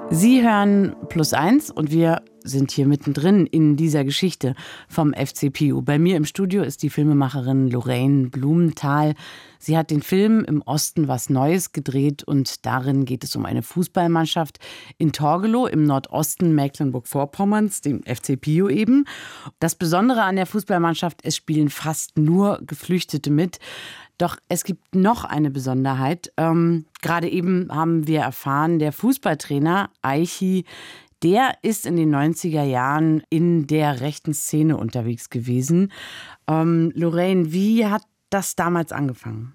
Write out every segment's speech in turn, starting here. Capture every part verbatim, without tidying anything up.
Sie hören Plus eins und wir sind hier mittendrin in dieser Geschichte vom F C P U. Bei mir im Studio ist die Filmemacherin Lorraine Blumenthal. Sie hat den Film Im Osten was Neues gedreht und darin geht es um eine Fußballmannschaft in Torgelow im Nordosten Mecklenburg-Vorpommerns, dem F C P U eben. Das Besondere an der Fußballmannschaft, es spielen fast nur Geflüchtete mit. Doch es gibt noch eine Besonderheit. Ähm, gerade eben haben wir erfahren, der Fußballtrainer Aichi, der ist in den neunziger Jahren in der rechten Szene unterwegs gewesen. Ähm, Lorraine, wie hat das damals angefangen?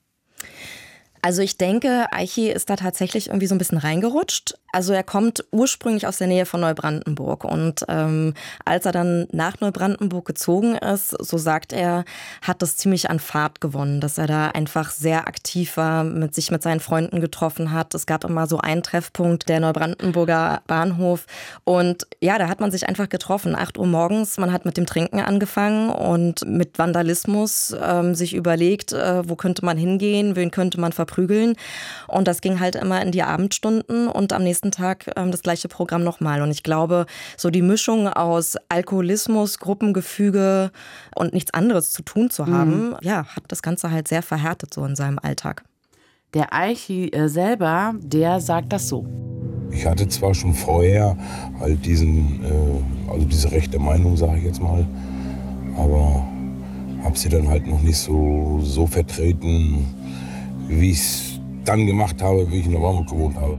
Also ich denke, Aichi ist da tatsächlich irgendwie so ein bisschen reingerutscht. Also er kommt ursprünglich aus der Nähe von Neubrandenburg und ähm, als er dann nach Neubrandenburg gezogen ist, so sagt er, hat das ziemlich an Fahrt gewonnen, dass er da einfach sehr aktiv war, mit sich mit seinen Freunden getroffen hat. Es gab immer so einen Treffpunkt, der Neubrandenburger Bahnhof, und ja, da hat man sich einfach getroffen, acht Uhr morgens, man hat mit dem Trinken angefangen und mit Vandalismus ähm, sich überlegt, äh, wo könnte man hingehen, wen könnte man verprügeln, und das ging halt immer in die Abendstunden und am nächsten Tag ähm, das gleiche Programm nochmal. Und ich glaube, so die Mischung aus Alkoholismus, Gruppengefüge und nichts anderes zu tun zu haben, mhm. ja, hat das Ganze halt sehr verhärtet so in seinem Alltag. Der Aichi äh, selber, der sagt das so. Ich hatte zwar schon vorher halt diesen, äh, also diese rechte Meinung, sage ich jetzt mal, aber habe sie dann halt noch nicht so, so vertreten, wie ich es dann gemacht habe, wie ich in der Warmut gewohnt habe.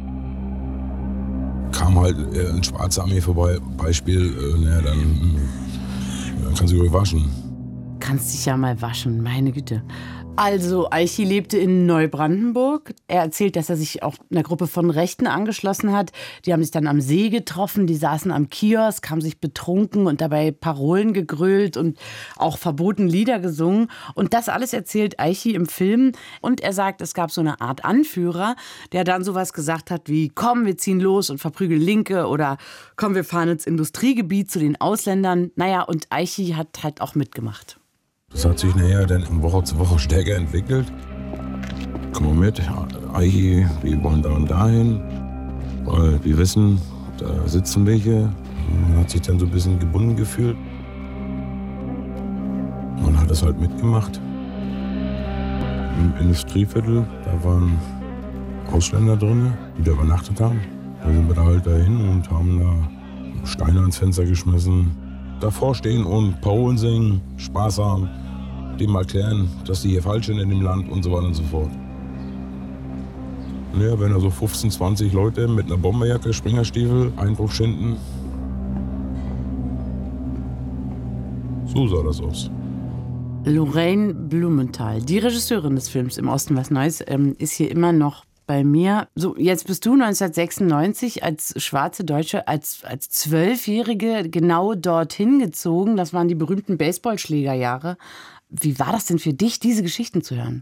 Kam halt äh, ein schwarzer Armee vorbei, Beispiel, äh, naja, dann, dann kannst du dich waschen. Kannst dich ja mal waschen, meine Güte. Also, Aichi lebte in Neubrandenburg. Er erzählt, dass er sich auch einer Gruppe von Rechten angeschlossen hat. Die haben sich dann am See getroffen, die saßen am Kiosk, haben sich betrunken und dabei Parolen gegrölt und auch verboten Lieder gesungen. Und das alles erzählt Aichi im Film. Und er sagt, es gab so eine Art Anführer, der dann sowas gesagt hat wie, komm, wir ziehen los und verprügeln Linke, oder komm, wir fahren ins Industriegebiet zu den Ausländern. Naja, und Aichi hat halt auch mitgemacht. Das hat sich nachher dann von Woche zu Woche stärker entwickelt. Komm mal mit, Aichi, wir wollen da und dahin, weil wir wissen, da sitzen welche. Man hat sich dann so ein bisschen gebunden gefühlt. Man hat es halt mitgemacht. Im Industrieviertel, da waren Ausländer drin, die da übernachtet haben. Da sind wir da halt dahin und haben da Steine ans Fenster geschmissen. Davor stehen und Parolen singen, Spaß haben, dem erklären, dass sie hier falsch sind in dem Land und so weiter und so fort. Ja, wenn da so fünfzehn, zwanzig Leute mit einer Bomberjacke, Springerstiefel, Einbruch schinden. So sah das aus. Lorraine Blumenthal, die Regisseurin des Films Im Osten was Neues, ist hier immer noch bei mir. So, jetzt bist du neunzehnhundertsechsundneunzig als schwarze Deutsche, als, als Zwölfjährige genau dorthin gezogen. Das waren die berühmten Baseballschlägerjahre. Wie war das denn für dich, diese Geschichten zu hören?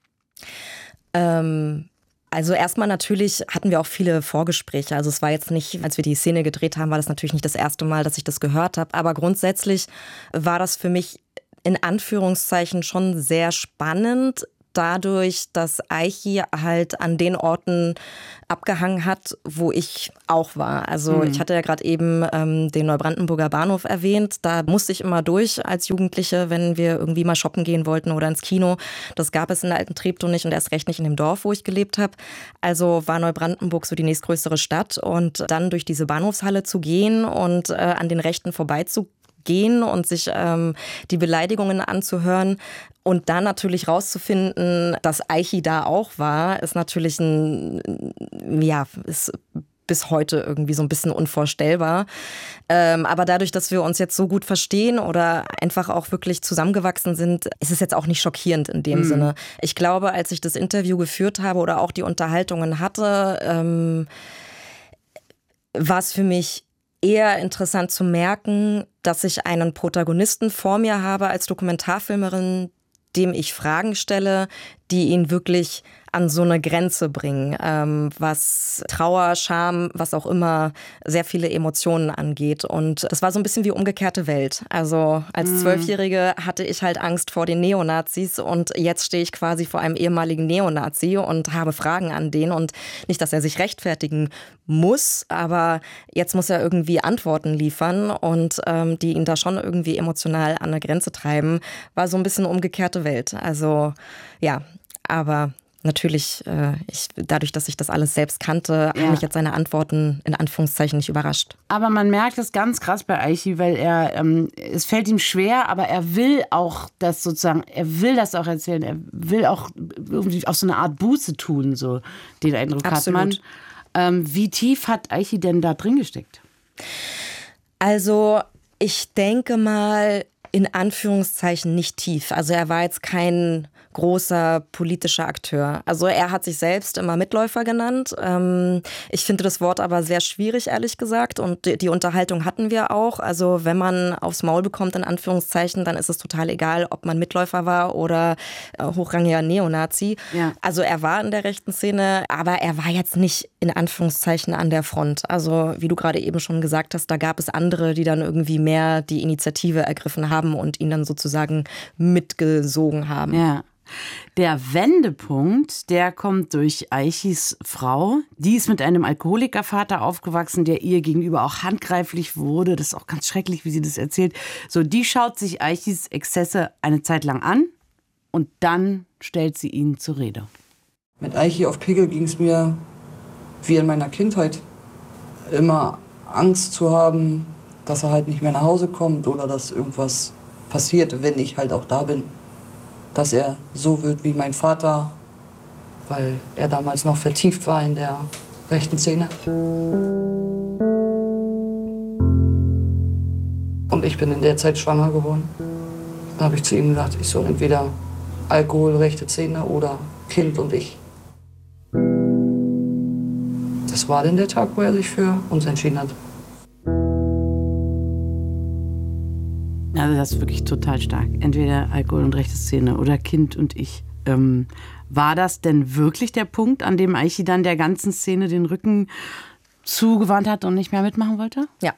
Ähm, also erstmal natürlich hatten wir auch viele Vorgespräche. Also es war jetzt nicht, als wir die Szene gedreht haben, war das natürlich nicht das erste Mal, dass ich das gehört habe. Aber grundsätzlich war das für mich in Anführungszeichen schon sehr spannend, dadurch, dass Aichi halt an den Orten abgehangen hat, wo ich auch war. Also mhm. ich hatte ja gerade eben ähm, den Neubrandenburger Bahnhof erwähnt. Da musste ich immer durch als Jugendliche, wenn wir irgendwie mal shoppen gehen wollten oder ins Kino. Das gab es in der alten Treptow nicht und erst recht nicht in dem Dorf, wo ich gelebt habe. Also war Neubrandenburg so die nächstgrößere Stadt, und dann durch diese Bahnhofshalle zu gehen und äh, an den Rechten vorbeizugehen, gehen und sich ähm, die Beleidigungen anzuhören und dann natürlich rauszufinden, dass Aichi da auch war, ist natürlich ein, ja, ist bis heute irgendwie so ein bisschen unvorstellbar. Ähm, aber dadurch, dass wir uns jetzt so gut verstehen oder einfach auch wirklich zusammengewachsen sind, ist es jetzt auch nicht schockierend in dem mhm. Sinne. Ich glaube, als ich das Interview geführt habe oder auch die Unterhaltungen hatte, ähm, war es für mich eher interessant zu merken, dass ich einen Protagonisten vor mir habe als Dokumentarfilmerin, dem ich Fragen stelle, die ihn wirklich an so eine Grenze bringen, ähm, was Trauer, Scham, was auch immer, sehr viele Emotionen angeht. Und das war so ein bisschen wie umgekehrte Welt. Also als Zwölfjährige hatte ich halt Angst vor den Neonazis und jetzt stehe ich quasi vor einem ehemaligen Neonazi und habe Fragen an den. Und nicht, dass er sich rechtfertigen muss, aber jetzt muss er irgendwie Antworten liefern und ähm, die ihn da schon irgendwie emotional an eine Grenze treiben, war so ein bisschen umgekehrte Welt. Also ja, aber natürlich, äh, ich, dadurch, dass ich das alles selbst kannte, ja. haben mich jetzt seine Antworten in Anführungszeichen nicht überrascht. Aber man merkt es ganz krass bei Aichi, weil er, ähm, es fällt ihm schwer, aber er will auch das sozusagen, er will das auch erzählen, er will auch irgendwie auch so eine Art Buße tun, so den Eindruck Absolut. hat man. Ähm, wie tief hat Aichi denn da drin gesteckt? Also ich denke mal in Anführungszeichen nicht tief. Also er war jetzt kein großer politischer Akteur. Also er hat sich selbst immer Mitläufer genannt. Ich finde das Wort aber sehr schwierig, ehrlich gesagt. Und die Unterhaltung hatten wir auch. Also wenn man aufs Maul bekommt, in Anführungszeichen, dann ist es total egal, ob man Mitläufer war oder hochrangiger Neonazi. Ja. Also er war in der rechten Szene, aber er war jetzt nicht in Anführungszeichen an der Front. Also wie du gerade eben schon gesagt hast, da gab es andere, die dann irgendwie mehr die Initiative ergriffen haben und ihn dann sozusagen mitgesogen haben. Ja. Der Wendepunkt, der kommt durch Aichis Frau. Die ist mit einem Alkoholikervater aufgewachsen, der ihr gegenüber auch handgreiflich wurde. Das ist auch ganz schrecklich, wie sie das erzählt. So, die schaut sich Aichis Exzesse eine Zeit lang an und dann stellt sie ihn zur Rede. Mit Aichi auf Pegel ging es mir wie in meiner Kindheit. Immer Angst zu haben, dass er halt nicht mehr nach Hause kommt oder dass irgendwas passiert, wenn ich halt auch da bin. Dass er so wird wie mein Vater, weil er damals noch vertieft war in der rechten Szene. Und ich bin in der Zeit schwanger geworden. Da habe ich zu ihm gesagt, ich soll entweder Alkohol, rechte Szene oder Kind und ich. Das war dann der Tag, wo er sich für uns entschieden hat. Also das ist wirklich total stark. Entweder Alkohol und rechte Szene oder Kind und ich. Ähm, war das denn wirklich der Punkt, an dem Aichi dann der ganzen Szene den Rücken zugewandt hat und nicht mehr mitmachen wollte? Ja,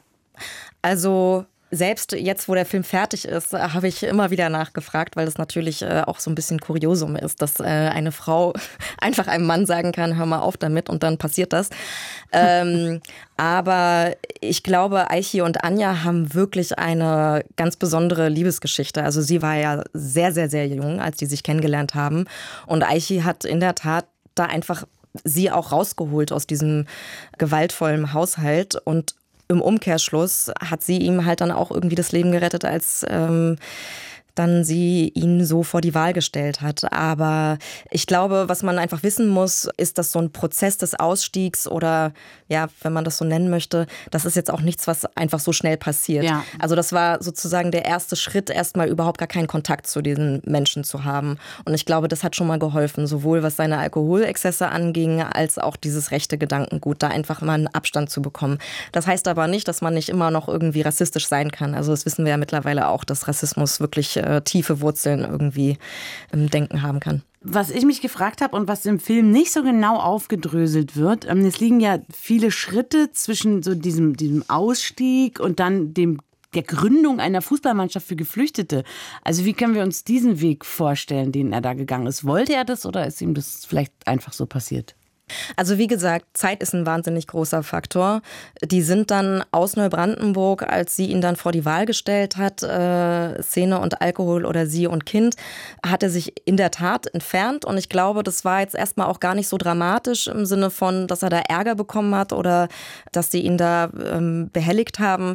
also selbst jetzt, wo der Film fertig ist, habe ich immer wieder nachgefragt, weil das natürlich auch so ein bisschen Kuriosum ist, dass eine Frau einfach einem Mann sagen kann, hör mal auf damit und dann passiert das. ähm, aber ich glaube, Aichi und Anja haben wirklich eine ganz besondere Liebesgeschichte. Also sie war ja sehr, sehr, sehr jung, als die sich kennengelernt haben. Und Aichi hat in der Tat da einfach sie auch rausgeholt aus diesem gewaltvollen Haushalt und im Umkehrschluss hat sie ihm halt dann auch irgendwie das Leben gerettet, als ähm, dann sie ihn so vor die Wahl gestellt hat. Aber ich glaube, was man einfach wissen muss, ist, dass so ein Prozess des Ausstiegs oder, ja, wenn man das so nennen möchte, das ist jetzt auch nichts, was einfach so schnell passiert. Ja. Also das war sozusagen der erste Schritt, erstmal überhaupt gar keinen Kontakt zu diesen Menschen zu haben. Und ich glaube, das hat schon mal geholfen, sowohl was seine Alkoholexzesse anging, als auch dieses rechte Gedankengut, da einfach mal einen Abstand zu bekommen. Das heißt aber nicht, dass man nicht immer noch irgendwie rassistisch sein kann. Also das wissen wir ja mittlerweile auch, dass Rassismus wirklich tiefe Wurzeln irgendwie im Denken haben kann. Was ich mich gefragt habe und was im Film nicht so genau aufgedröselt wird, es liegen ja viele Schritte zwischen so diesem, diesem Ausstieg und dann dem, der Gründung einer Fußballmannschaft für Geflüchtete. Also wie können wir uns diesen Weg vorstellen, den er da gegangen ist? Wollte er das oder ist ihm das vielleicht einfach so passiert? Also wie gesagt, Zeit ist ein wahnsinnig großer Faktor. Die sind dann aus Neubrandenburg, als sie ihn dann vor die Wahl gestellt hat, äh, Szene und Alkohol oder sie und Kind, hat er sich in der Tat entfernt. Und ich glaube, das war jetzt erstmal auch gar nicht so dramatisch im Sinne von, dass er da Ärger bekommen hat oder dass sie ihn da ähm, behelligt haben.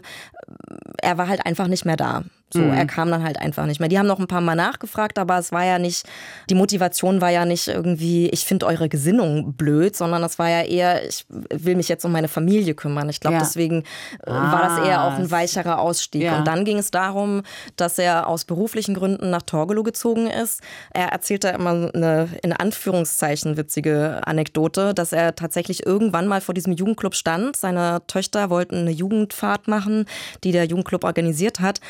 Er war halt einfach nicht mehr da. So, mhm. Er kam dann halt einfach nicht mehr. Die haben noch ein paar Mal nachgefragt, aber es war ja nicht, die Motivation war ja nicht irgendwie, ich finde eure Gesinnung blöd, sondern es war ja eher, ich will mich jetzt um meine Familie kümmern. Ich glaube, ja. deswegen ah, war das eher auch ein weicherer Ausstieg. Ja. Und dann ging es darum, dass er aus beruflichen Gründen nach Torgelow gezogen ist. Er erzählt da immer eine, in Anführungszeichen, witzige Anekdote, dass er tatsächlich irgendwann mal vor diesem Jugendclub stand. Seine Töchter wollten eine Jugendfahrt machen, die der Jugendclub organisiert hat.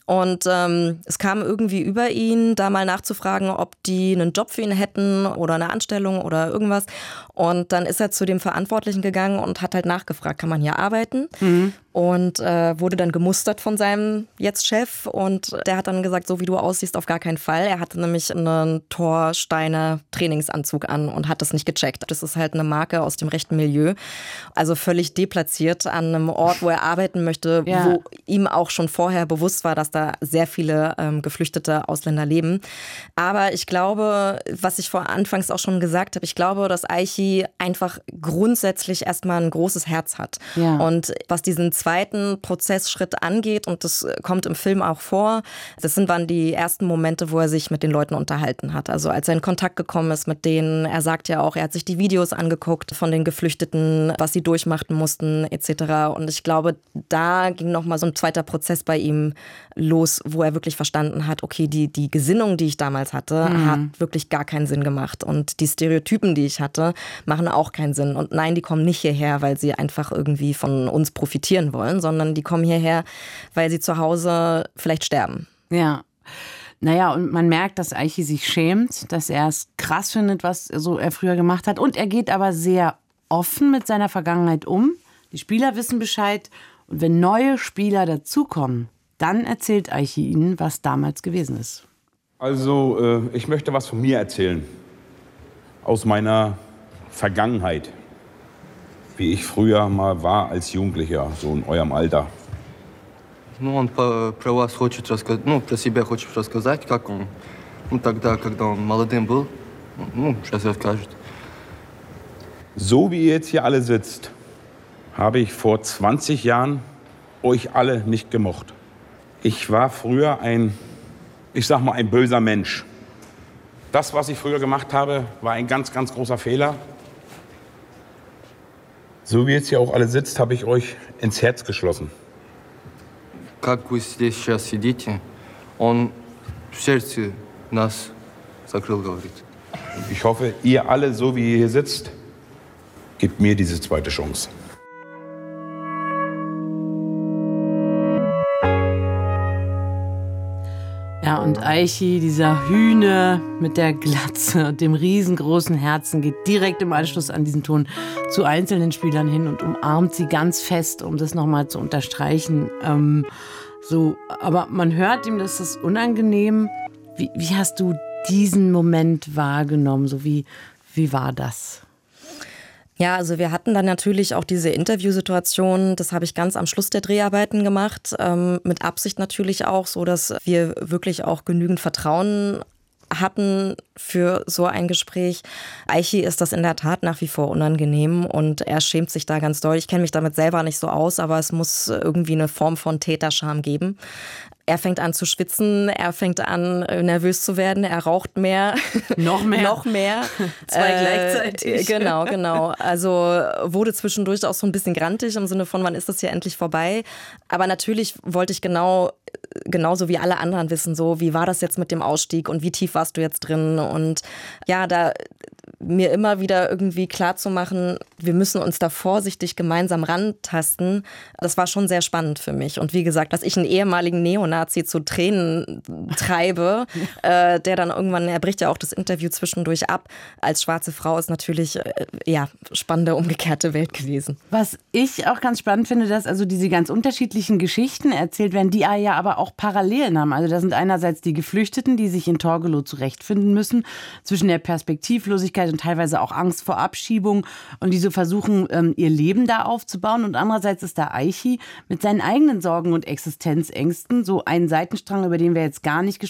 Und ähm, es kam irgendwie über ihn, da mal nachzufragen, ob die einen Job für ihn hätten oder eine Anstellung oder irgendwas. Und dann ist er zu dem Verantwortlichen gegangen und hat halt nachgefragt, kann man hier arbeiten? Mhm. Und äh, wurde dann gemustert von seinem jetzt Chef. Und der hat dann gesagt, so wie du aussiehst, auf gar keinen Fall. Er hatte nämlich einen Thor-Steiner-Trainingsanzug an und hat das nicht gecheckt. Das ist halt eine Marke aus dem rechten Milieu. Also völlig deplatziert an einem Ort, wo er arbeiten möchte, ja. wo ihm auch schon vorher bewusst war, dass da sehr viele ähm, geflüchtete Ausländer leben. Aber ich glaube, was ich vor Anfangs auch schon gesagt habe, ich glaube, dass Aichi einfach grundsätzlich erstmal ein großes Herz hat. Ja. Und was diesen zweiten Prozessschritt angeht, und das kommt im Film auch vor, das sind waren die ersten Momente, wo er sich mit den Leuten unterhalten hat. Also als er in Kontakt gekommen ist mit denen, er sagt ja auch, er hat sich die Videos angeguckt von den Geflüchteten, was sie durchmachten mussten et cetera. Und ich glaube, da ging nochmal so ein zweiter Prozess bei ihm los, wo er wirklich verstanden hat, okay, die, die Gesinnung, die ich damals hatte, mhm. hat wirklich gar keinen Sinn gemacht. Und die Stereotypen, die ich hatte, machen auch keinen Sinn. Und nein, die kommen nicht hierher, weil sie einfach irgendwie von uns profitieren wollen, sondern die kommen hierher, weil sie zu Hause vielleicht sterben. Ja. Naja, und man merkt, dass Aichi sich schämt, dass er es krass findet, was so er früher gemacht hat. Und er geht aber sehr offen mit seiner Vergangenheit um. Die Spieler wissen Bescheid. Und wenn neue Spieler dazukommen, dann erzählt Aichi ihnen, was damals gewesen ist. Also, äh, ich möchte was von mir erzählen. Aus meiner Vergangenheit. Wie ich früher mal war als Jugendlicher, so in eurem Alter. Ну, он по, про вас хочет рассказать, ну, про себя хочет рассказать, как он, ну, тогда, когда он молодым был, ну, сейчас расскажет. So wie ihr jetzt hier alle sitzt, habe ich vor zwanzig Jahren euch alle nicht gemocht. Ich war früher ein, ich sag mal, ein böser Mensch. Das, was ich früher gemacht habe, war ein ganz, ganz großer Fehler. So wie jetzt hier auch alle sitzt, habe ich euch ins Herz geschlossen. Как вы здесь сейчас сидите, он в сердце нас закрыл, говорит. Ich hoffe, ihr alle, so wie ihr hier sitzt, gebt mir diese zweite Chance. Ja, und Aichi, dieser Hühne mit der Glatze und dem riesengroßen Herzen, geht direkt im Anschluss an diesen Ton zu einzelnen Spielern hin und umarmt sie ganz fest, um das nochmal zu unterstreichen. Ähm, so, aber man hört ihm, das ist unangenehm. Wie, wie hast du diesen Moment wahrgenommen? So wie, wie war das? Ja, also wir hatten dann natürlich auch diese Interviewsituation, das habe ich ganz am Schluss der Dreharbeiten gemacht, ähm, mit Absicht natürlich auch, so dass wir wirklich auch genügend Vertrauen hatten für so ein Gespräch. Aichi ist das in der Tat nach wie vor unangenehm und er schämt sich da ganz doll. Ich kenne mich damit selber nicht so aus, aber es muss irgendwie eine Form von Täterscham geben. Er fängt an zu schwitzen, er fängt an nervös zu werden, er raucht mehr. Noch mehr? Noch mehr. Zwei äh, gleichzeitig. Genau, genau. Also wurde zwischendurch auch so ein bisschen grantig im Sinne von, wann ist das hier endlich vorbei? Aber natürlich wollte ich genau, genauso wie alle anderen wissen, so wie war das jetzt mit dem Ausstieg und wie tief warst du jetzt drin? Und ja, da mir immer wieder irgendwie klar zu machen, wir müssen uns da vorsichtig gemeinsam rantasten. Das war schon sehr spannend für mich. Und wie gesagt, dass ich einen ehemaligen Neonazi zu Tränen treibe, äh, der dann irgendwann, er bricht ja auch das Interview zwischendurch ab, als schwarze Frau ist natürlich, äh, ja, spannende umgekehrte Welt gewesen. Was ich auch ganz spannend finde, dass also diese ganz unterschiedlichen Geschichten erzählt werden, die ja aber auch Parallelen haben. Also da sind einerseits die Geflüchteten, die sich in Torgelow zurechtfinden müssen, zwischen der Perspektivlosigkeit und teilweise auch Angst vor Abschiebung und die so versuchen, ihr Leben da aufzubauen. Und andererseits ist da Aichi mit seinen eigenen Sorgen und Existenzängsten, so ein Seitenstrang, über den wir jetzt gar nicht gesprochen